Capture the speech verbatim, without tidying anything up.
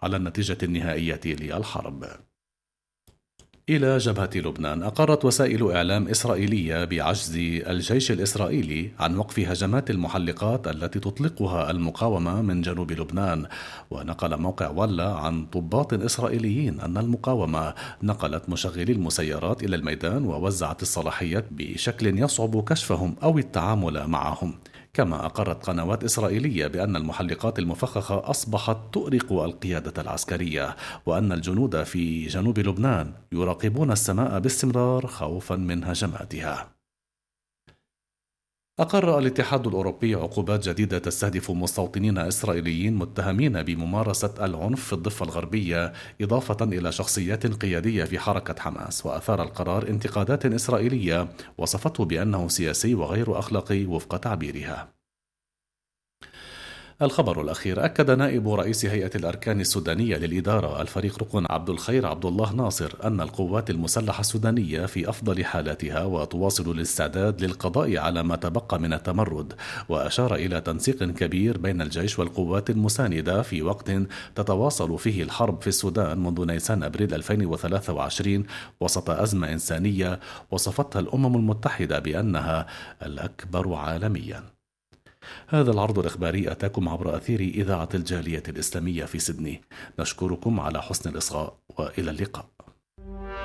على النتيجة النهائية للحرب. إلى جبهة لبنان. أقرت وسائل إعلام إسرائيلية بعجز الجيش الإسرائيلي عن وقف هجمات المحلقات التي تطلقها المقاومة من جنوب لبنان. ونقل موقع ولا عن ضباط إسرائيليين أن المقاومة نقلت مشغلي المسيرات إلى الميدان ووزعت الصلاحيات بشكل يصعب كشفهم أو التعامل معهم. كما أقرت قنوات إسرائيلية بأن المحلقات المفخخة أصبحت تؤرق القيادة العسكرية، وأن الجنود في جنوب لبنان يراقبون السماء باستمرار خوفا من هجماتها. أقر الاتحاد الأوروبي عقوبات جديدة تستهدف مستوطنين إسرائيليين متهمين بممارسة العنف في الضفة الغربية، إضافة إلى شخصيات قيادية في حركة حماس. وأثار القرار انتقادات إسرائيلية وصفته بأنه سياسي وغير أخلاقي وفق تعبيرها. الخبر الأخير. أكد نائب رئيس هيئة الأركان السودانية للإدارة الفريق ركن عبد الخير عبد الله ناصر أن القوات المسلحة السودانية في أفضل حالاتها وتواصل الاستعداد للقضاء على ما تبقى من التمرد. وأشار إلى تنسيق كبير بين الجيش والقوات المساندة في وقت تتواصل فيه الحرب في السودان منذ نيسان أبريل ألفين وثلاثة وعشرين وسط أزمة إنسانية وصفتها الأمم المتحدة بأنها الأكبر عالميا. هذا العرض الإخباري أتاكم عبر أثير إذاعة الجالية الإسلامية في سيدني. نشكركم على حسن الإصغاء وإلى اللقاء.